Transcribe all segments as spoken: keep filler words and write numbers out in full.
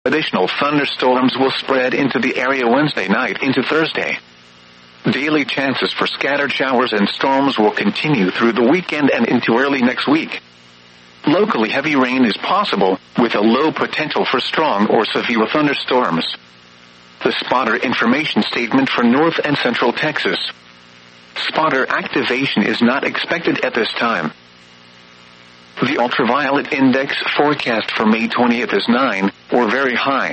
Additional thunderstorms will spread into the area Wednesday night into Thursday. Daily chances for scattered showers and storms will continue through the weekend and into early next week. Locally heavy rain is possible, with a low potential for strong or severe thunderstorms. The spotter information statement for North and Central Texas. Spotter activation is not expected at this time. The ultraviolet index forecast for May twentieth is nine, or very high.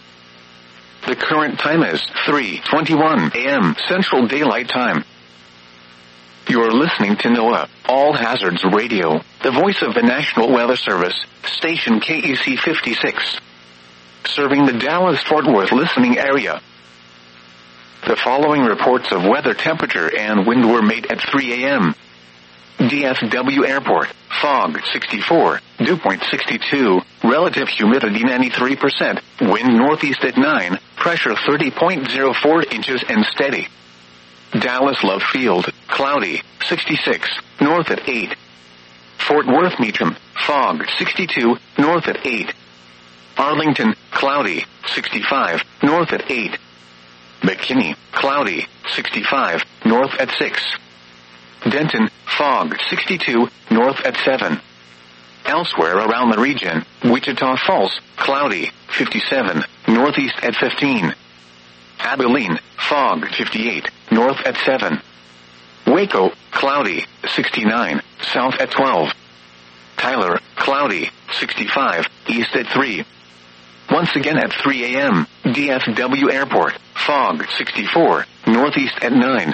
The current time is three twenty-one a m Central Daylight Time. You're listening to NOAA All Hazards Radio, the voice of the National Weather Service, station K E C fifty-six. Serving the Dallas-Fort Worth listening area. The following reports of weather temperature and wind were made at three a m D F W Airport, fog sixty-four, dew point sixty-two, relative humidity ninety-three percent, wind northeast at nine, pressure thirty point zero four inches and steady. Dallas Love Field, cloudy, sixty-six, north at eight. Fort Worth Meacham, fog sixty-two, north at eight. Arlington, cloudy, sixty-five, north at eight. McKinney, cloudy, sixty-five, north at six. Denton, fog sixty-two, north at seven. Elsewhere around the region, Wichita Falls, cloudy, fifty-seven, northeast at fifteen. Abilene, fog fifty-eight, north at seven. Waco, cloudy, sixty-nine, south at twelve. Tyler, cloudy, sixty-five, east at three. Once again at three a m, D F W Airport, fog sixty-four, northeast at nine.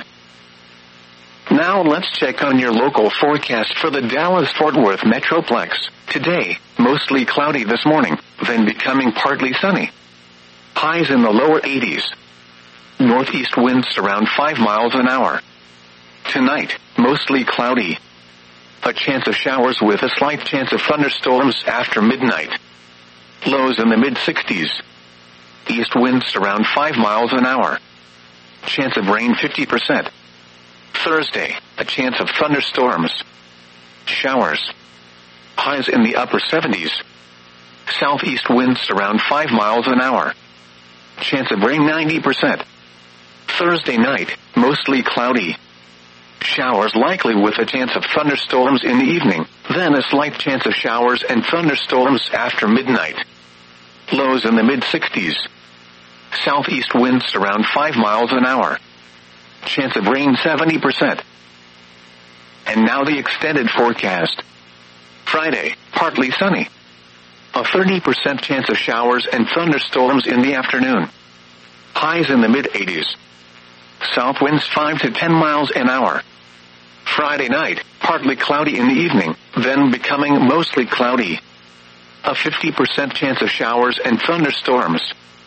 Now let's check on your local forecast for the Dallas-Fort Worth Metroplex. Today, mostly cloudy this morning, then becoming partly sunny. Highs in the lower eighties. Northeast winds around five miles an hour. Tonight, mostly cloudy. A chance of showers with a slight chance of thunderstorms after midnight. Lows in the mid-sixties. East winds around five miles an hour. Chance of rain fifty percent. Thursday, a chance of thunderstorms. Showers. Highs in the upper seventies. Southeast winds around five miles an hour. Chance of rain ninety percent. Thursday night, mostly cloudy. Showers likely with a chance of thunderstorms in the evening, then a slight chance of showers and thunderstorms after midnight. Lows in the mid-sixties. Southeast winds around five miles an hour. Chance of rain seventy percent. And now the extended forecast. Friday, partly sunny. A thirty percent chance of showers and thunderstorms in the afternoon. Highs in the mid-eighties. South winds five to ten miles an hour. Friday night, partly cloudy in the evening, then becoming mostly cloudy. A fifty percent chance of showers and thunderstorms.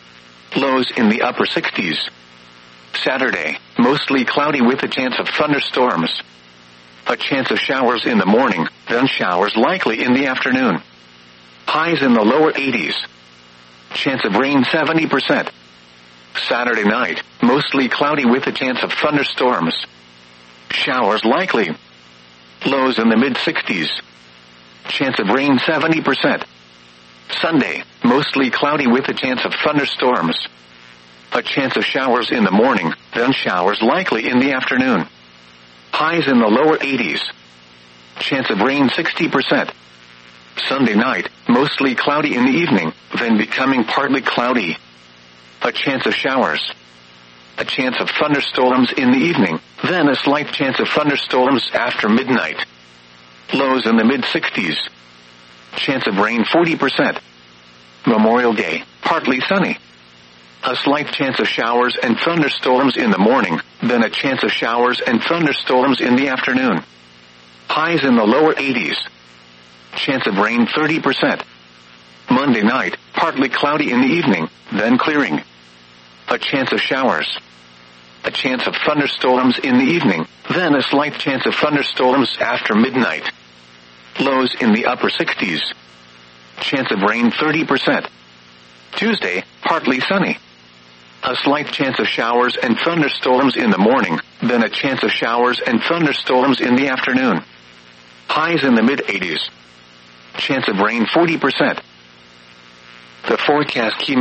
Lows in the upper sixties. Saturday, mostly cloudy with a chance of thunderstorms. A chance of showers in the morning, then showers likely in the afternoon. Highs in the lower eighties. Chance of rain seventy percent. Saturday night, mostly cloudy with a chance of thunderstorms. Showers likely. Lows in the mid-sixties. Chance of rain seventy percent. Sunday, mostly cloudy with a chance of thunderstorms. A chance of showers in the morning, then showers likely in the afternoon. Highs in the lower eighties. Chance of rain sixty percent. Sunday night, mostly cloudy in the evening, then becoming partly cloudy. A chance of showers. A chance of thunderstorms in the evening, then a slight chance of thunderstorms after midnight. Lows in the mid-sixties. Chance of rain forty percent. Memorial Day, partly sunny. A slight chance of showers and thunderstorms in the morning, then a chance of showers and thunderstorms in the afternoon. Highs in the lower eighties. Chance of rain thirty percent. Monday night, partly cloudy in the evening, then clearing. A chance of showers. A chance of thunderstorms in the evening, then a slight chance of thunderstorms after midnight. Lows in the upper sixties. Chance of rain thirty percent. Tuesday, partly sunny. A slight chance of showers and thunderstorms in the morning, then a chance of showers and thunderstorms in the afternoon. Highs in the mid-eighties. Chance of rain forty percent. The forecast key